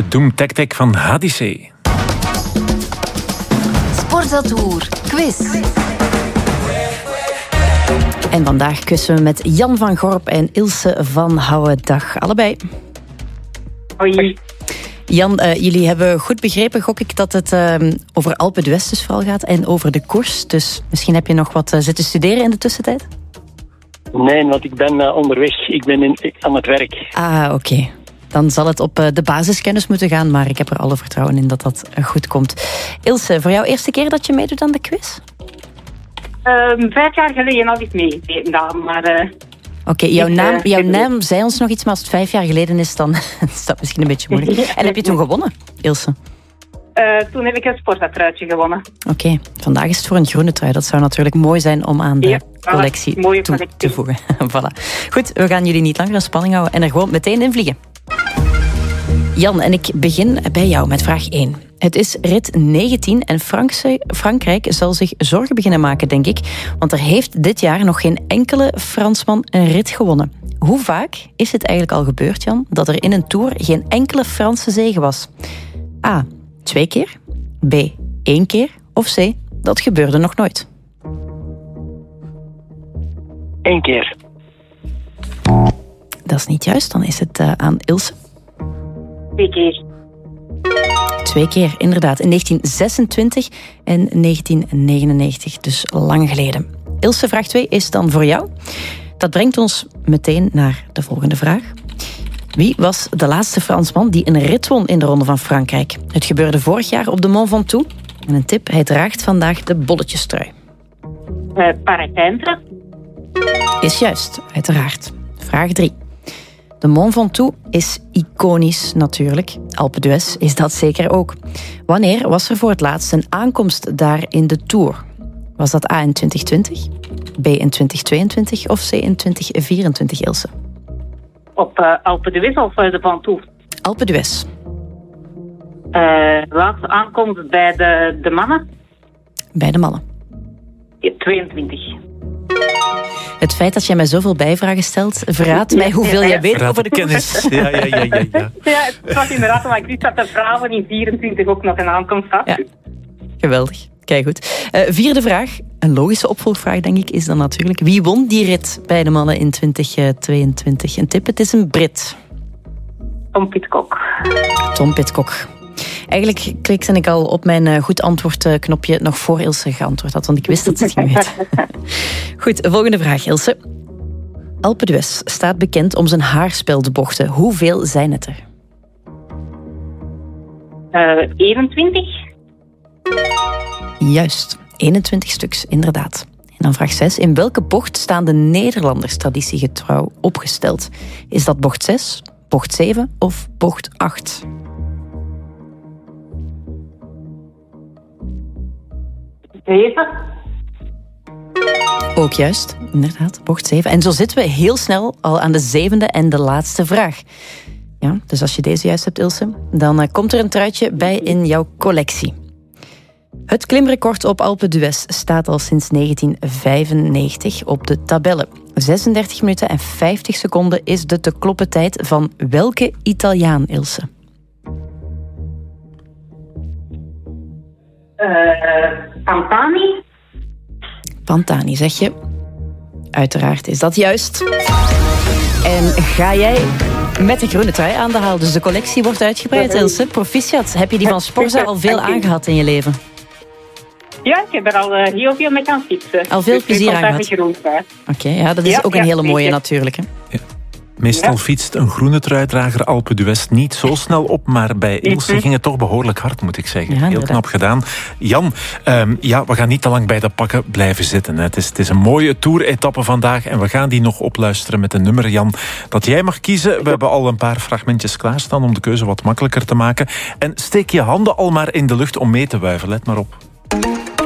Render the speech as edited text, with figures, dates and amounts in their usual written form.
Doom Tactic van HDC. Sportatour quiz. En vandaag quizzen we met Jan van Gorp en Ilse van Houwe. Dag allebei. Hoi. Jan, jullie hebben goed begrepen, gok ik, dat het over Alpe d'Huez dus vooral gaat en over de koers. Dus misschien heb je nog wat zitten studeren in de tussentijd? Nee, want ik ben onderweg. Ik ben aan het werk. Ah, oké. Dan zal het op de basiskennis moeten gaan, maar ik heb er alle vertrouwen in dat dat goed komt. Ilse, voor jou eerste keer dat je meedoet aan de quiz? 5 jaar geleden had ik meegedaan, maar... Oké, jouw naam zei ons nog iets, maar als het 5 jaar geleden is, dan is dat misschien een beetje moeilijk. En heb je toen gewonnen, Ilse? Toen heb ik een sporttruitje gewonnen. Oké, vandaag is het voor een groene trui. Dat zou natuurlijk mooi zijn om aan de collectie toe te voegen. Voilà. Goed, we gaan jullie niet langer in spanning houden en er gewoon meteen in vliegen. Jan, en ik begin bij jou met vraag 1. Het is rit 19 en Frankrijk zal zich zorgen beginnen maken, denk ik. Want er heeft dit jaar nog geen enkele Fransman een rit gewonnen. Hoe vaak is het eigenlijk al gebeurd, Jan, dat er in een Tour geen enkele Franse zege was? A, 2 keer. B, 1 keer. Of C, dat gebeurde nog nooit. 1 keer. Dat is niet juist, dan is het aan Ilse. 2 keer. 2 keer, inderdaad. In 1926 en 1999, dus lang geleden. Ilse, vraag 2 is dan voor jou. Dat brengt ons meteen naar de volgende vraag. Wie was de laatste Fransman die een rit won in de Ronde van Frankrijk? Het gebeurde vorig jaar op de Mont Ventoux. En een tip, hij draagt vandaag de bolletjestrui. Parijs-Roubaix. Is juist, uiteraard. Vraag 3. De Mont Ventoux is iconisch natuurlijk. Alpe d'Huez is dat zeker ook. Wanneer was er voor het laatst een aankomst daar in de Tour? Was dat A in 2020, B in 2022 of C in 2024, Ilse? Op Alpe d'Huez of de Ventoux? Alpe d'Huez. Laatste aankomst bij de mannen? Bij de mannen. 22. Het feit dat jij mij zoveel bijvragen stelt, verraadt mij hoeveel jij weet over de kennis. Ja. Ja, het was inderdaad, maar ik wist dat de vrouwen in 24 ook nog een aankomst had. Ja. Geweldig. Kijk goed. Vierde vraag, een logische opvolgvraag denk ik, is dan natuurlijk: wie won die rit bij de mannen in 2022? Een tip, het is een Brit. Tom Pidcock. Tom Pidcock. Eigenlijk klikte ik al op mijn goed antwoord knopje nog voor Ilse geantwoord had, want ik wist dat ze het ging weten. Goed, volgende vraag, Ilse. Alpe d'Huez staat bekend om zijn haarspeldbochten. Hoeveel zijn het er? 21. Juist, 21 stuks, inderdaad. En dan vraag 6. In welke bocht staan de Nederlanders traditiegetrouw opgesteld? Is dat bocht 6, bocht 7 of bocht 8? Ook juist, inderdaad, bocht 7. En zo zitten we heel snel al aan de 7e en de laatste vraag. Ja, dus als je deze juist hebt, Ilse, dan komt er een truitje bij in jouw collectie. Het klimrecord op Alpe d'Huez staat al sinds 1995 op de tabellen. 36 minuten en 50 seconden is de te kloppen tijd van welke Italiaan, Ilse? Pantani. Pantani, zeg je. Uiteraard is dat juist. En ga jij met de groene trui aan de haal. Dus de collectie wordt uitgebreid, Ilse. Proficiat. Heb je die van Sporza al veel aangehad in je leven? Ja, ik heb er al heel veel mee gaan fietsen. Al veel plezier aan gehad. Oké, ja, dat is ook een hele mooie natuurlijk. Hè? Ja. Meestal fietst een groene truidrager Alpe d'Huez niet zo snel op, maar bij Ilse ging het toch behoorlijk hard, moet ik zeggen. Ja, heel knap gedaan. Jan, we gaan niet te lang bij de pakken blijven zitten. Hè. Het is een mooie tour-etappe vandaag en we gaan die nog opluisteren met een nummer, Jan, dat jij mag kiezen. We hebben al een paar fragmentjes klaarstaan om de keuze wat makkelijker te maken. En steek je handen al maar in de lucht om mee te wuiven, let maar op.